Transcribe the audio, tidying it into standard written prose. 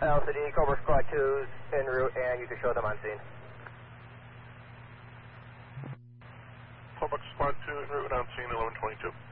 LCD, Cobra Squad 2's en route, and you can show them on scene. Cobra Squad 2 en route on scene, 1122.